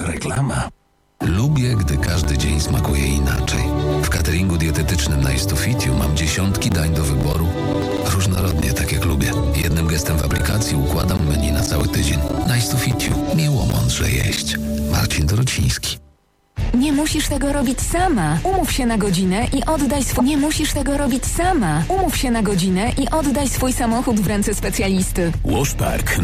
reklama. Lubię, gdy każdy dzień smakuje inaczej. W cateringu dietetycznym Nice to Fit You mam dziesiątki dań do wyboru. Różnorodnie, tak jak lubię. Jednym gestem w aplikacji układam menu na cały tydzień. Nice to Fit You. Miło mądrze jeść. Marcin Dorociński. Nie musisz tego robić sama. Umów się na godzinę i oddaj swój... Nie musisz tego robić sama. Umów się na godzinę i oddaj swój samochód w ręce specjalisty. Washpark.